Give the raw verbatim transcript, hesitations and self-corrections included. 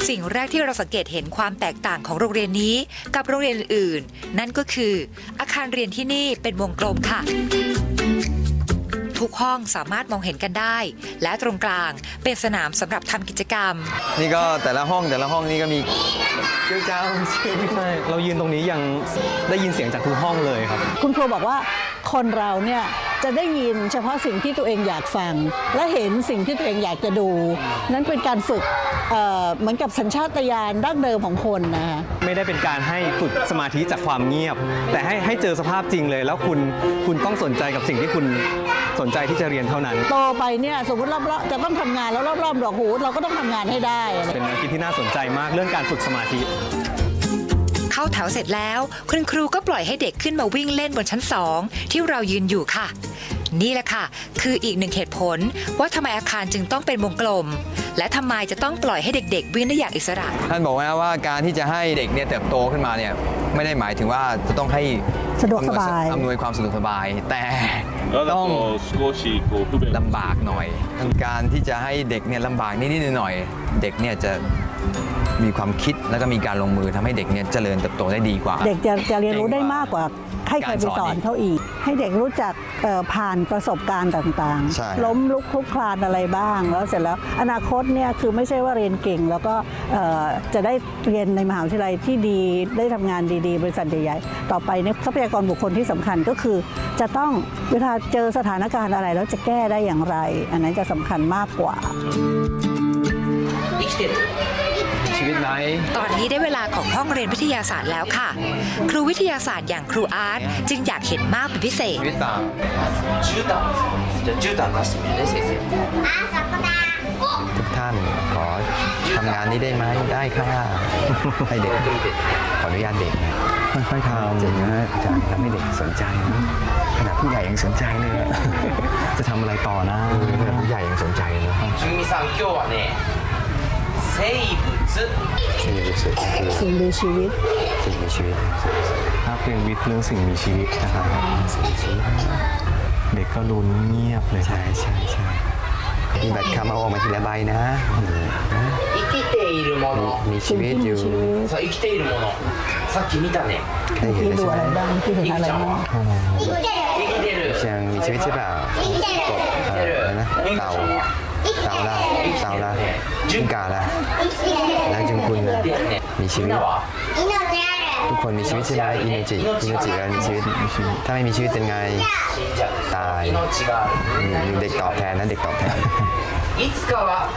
สิ่งแรกที่เราสังเกตเห็นความแตกต่างของโรงเรียนนี้กับโรงเรียนอื่นๆนั่นก็คืออาคารเรียนที่นี่เป็นวงกลมค่ะทุกห้องสามารถมองเห็นกันได้และตรงกลางเป็นสนามสำหรับทำกิจกรรมนี่ก็แต่ละห้องแต่ละห้องนี่ก็มีเจ้าเจ้าใช่เรายืนตรงนี้ยังได้ยินเสียงจากทุกห้องเลยครับคุณครูบอกว่าคนเราเนี่ยจะได้ยินเฉพาะสิ่งที่ตัวเองอยากฟังและเห็นสิ่งที่ตัวเองอยากจะดูนั้นเป็นการฝึก เอ่อ เหมือนกับสัญชาตญาณดั้งเดิมของคนนะคะไม่ได้เป็นการให้ฝึกสมาธิจากความเงียบแต่ให้ให้เจอสภาพจริงเลยแล้วคุณคุณต้องสนใจกับสิ่งที่คุณสนใจที่จะเรียนเท่านั้นโตไปเนี่ยสมมติรอบๆจะต้องทำงานแล้วรอบๆดอกหูเราก็ต้องทำงานให้ได้เป็นแนวคิดที่น่าสนใจมากเรื่องการฝึกสมาธิเข้าแถวเสร็จแล้วคุณครูก็ปล่อยให้เด็กขึ้นมาวิ่งเล่นบนชั้นสองที่เรายืนอยู่ค่ะนี่แหละค่ะคืออีกหนึ่งเหตุผลว่าทำไมอาคารจึงต้องเป็นวงกลมและทำไมจะต้องปล่อยให้เด็กๆวิ่งได้อย่างอิสระท่านบอกนะว่าการที่จะให้เด็กเนี่ยเติบโตขึ้นมาเนี่ยไม่ได้หมายถึงว่าจะต้องให้สะดวกสบายอำนวยความสะดวกสบายแต่ต้องลำบากหน่อยการที่จะให้เด็กเนี่ยลำบากนิดๆหน่อยๆเด็กเนี่ยจะมีความคิดแล้วก็มีการลงมือทำให้เด็กเนี่ยเจริญเติบโตได้ดีกว่าเด็กจะจะเรียนรู้ได้มากกว่าให้ใครไปสอนเขาอีกให้เด็กรู้จักผ่านประสบการณ์ต่างๆล้มลุกคลุกคลานอะไรบ้างแล้วเสร็จแล้วอนาคตเนี่ยคือไม่ใช่ว่าเรียนเก่งแล้วก็จะได้เรียนในมหาวิทยาลัยที่ดีได้ทำงานดีๆบริษัทใหญ่ๆต่อไปเนี่ยทรัพยากรบุคคลที่สำคัญก็คือจะต้องเวลาเจอสถานการณ์อะไรแล้วจะแก้ได้อย่างไรอันนั้นจะสำคัญมากกว่าชีวิตไหนตอนนี้ได้เวลาของห้องเรียนวิทยาศาสตร์แล้วค่ะครูวิทยาศาสตร์อย่างครูอาร์ตจึงอยากเห็นมากเป็นพิเศษทุกท่านขอทำงานนี้ได้ไหมได้ค่ะให้เด็กขออนุญาตเด็กนะค่อยๆทำจริงนะอาจารย์ทำให้เด็กสนใจนะขนาดผู้ใหญ่ยังสนใจเลยจะทำอะไรต่อนะขนาดผู้ใหญ่ยังสนใจเลยจุมิซัง今日はね生物สิ่งมีชีวิตสิ่งมีชีวิตสิ่งมีชีวิตถ้าเป็นวิทย์เรื่องสิ่งมีชีวิตนะครับเด็กก็ลุ้นเงียบเลยใช่ใช่ใช่มีบัตรคำเอาออกมาทีละใบนะ生きているものมีชีวิตอยู่そう生きているものさっき見たねได้เห็นใช่ไหมที่เห็นอะไรบ้าง生きてるยังมีชีวิตใช่เปล่ากบอะไรนะเต่าเต่าละเต่าละจิ้งก่าละแล้วจุงคุณนะมีชีวิตทุกคนมีชีวิตใช่ไหมอินจิอินจิแล้วมีชีวิตถ้าไม่มีชีวิตเป็นไงตายเด็กตอบแทนนะเด็กตอบแทน